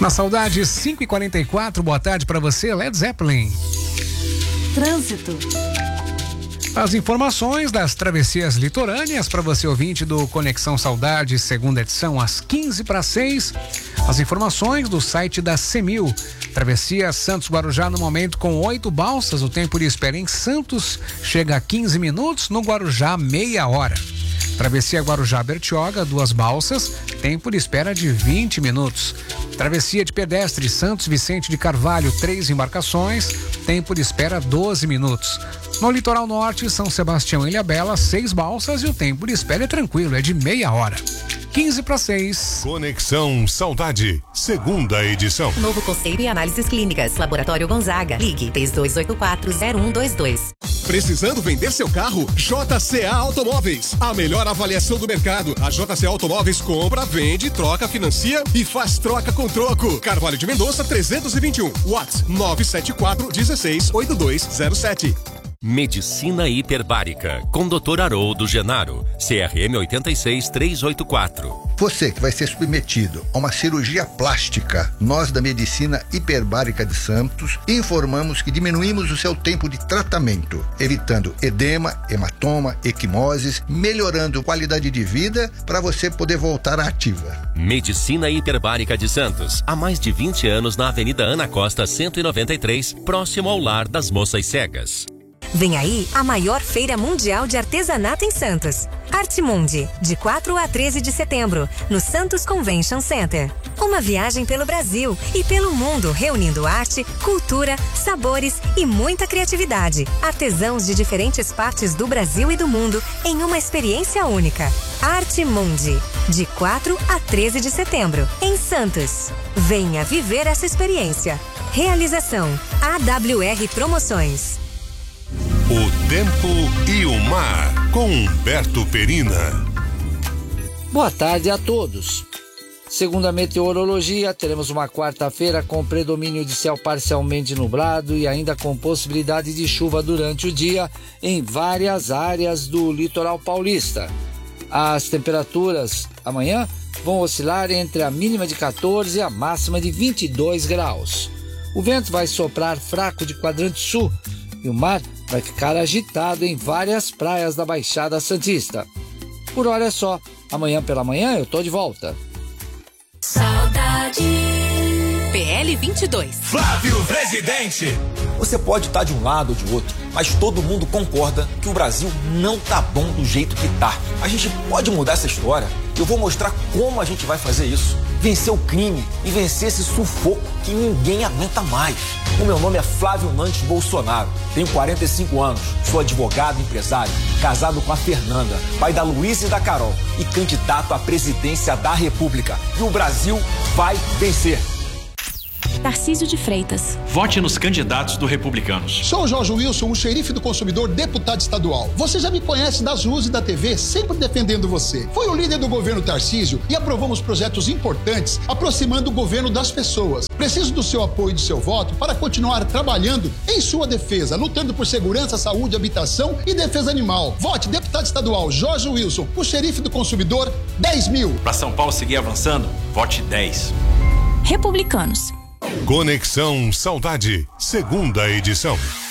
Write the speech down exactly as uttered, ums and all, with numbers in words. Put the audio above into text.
Na Saudade, cinco e quarenta e quatro, boa tarde para você, Led Zeppelin. Trânsito. As informações das travessias litorâneas para você ouvinte do Conexão Saudade, segunda edição, às quinze para seis. As informações do site da Semil. Travessia Santos-Guarujá no momento com oito balsas. O tempo de espera em Santos chega a quinze minutos, no Guarujá meia hora. Travessia Guarujá-Bertioga, duas balsas, tempo de espera de vinte minutos. Travessia de pedestre Santos Vicente de Carvalho, três embarcações, tempo de espera doze minutos. No litoral norte, São Sebastião e Ilhabela, seis balsas e o tempo de espera é tranquilo, é de meia hora. quinze para seis. Conexão Saudade, segunda edição. Novo conceito e análises clínicas. Laboratório Gonzaga. Ligue três dois oito quatro zero um dois dois. Precisando vender seu carro? J C A Automóveis. A melhor avaliação do mercado. A J C A Automóveis compra, vende, troca, financia e faz troca com troco. Carvalho de Mendonça trezentos e vinte e um. WhatsApp nove sete quatro um seis oito dois zero sete. Medicina Hiperbárica, com doutor Haroldo Genaro, C R M oito seis três oito quatro. Você que vai ser submetido a uma cirurgia plástica, nós da Medicina Hiperbárica de Santos informamos que diminuímos o seu tempo de tratamento, evitando edema, hematoma, equimoses, melhorando a qualidade de vida para você poder voltar à ativa. Medicina Hiperbárica de Santos, há mais de vinte anos na Avenida Ana Costa cento e noventa e três, próximo ao Lar das Moças Cegas. Vem aí a maior feira mundial de artesanato em Santos. Artimundi, de quatro a treze de setembro, no Santos Convention Center. Uma viagem pelo Brasil e pelo mundo, reunindo arte, cultura, sabores e muita criatividade. Artesãos de diferentes partes do Brasil e do mundo em uma experiência única. Artimundi, de quatro a treze de setembro, em Santos. Venha viver essa experiência. Realização A W R Promoções. O tempo e o mar, com Humberto Perina. Boa tarde a todos. Segundo a meteorologia, teremos uma quarta-feira com predomínio de céu parcialmente nublado e ainda com possibilidade de chuva durante o dia em várias áreas do litoral paulista. As temperaturas amanhã vão oscilar entre a mínima de quatorze e a máxima de vinte e dois graus. O vento vai soprar fraco de quadrante sul e o mar vai ficar agitado em várias praias da Baixada Santista. Por hora é só. Amanhã pela manhã eu tô de volta. Saudade. P L vinte e dois. Flávio Presidente. Você pode estar de um lado ou de outro, mas todo mundo concorda que o Brasil não tá bom do jeito que tá. A gente pode mudar essa história. Eu vou mostrar como a gente vai fazer isso. Vencer o crime e vencer esse sufoco que ninguém aguenta mais. O meu nome é Flávio Nantes Bolsonaro. Tenho quarenta e cinco anos, sou advogado e empresário, casado com a Fernanda, pai da Luísa e da Carol e candidato à presidência da República. E o Brasil vai vencer. Tarcísio de Freitas. Vote nos candidatos do Republicanos. Sou o Jorge Wilson, o xerife do consumidor, deputado estadual. Você já me conhece das ruas e da T V, sempre defendendo você. Fui o líder do governo Tarcísio e aprovamos projetos importantes, aproximando o governo das pessoas. Preciso do seu apoio e do seu voto para continuar trabalhando em sua defesa, lutando por segurança, saúde, habitação e defesa animal. Vote deputado estadual Jorge Wilson, o xerife do consumidor, dez mil. Para São Paulo seguir avançando, vote dez. Republicanos. Conexão Saudade, segunda edição.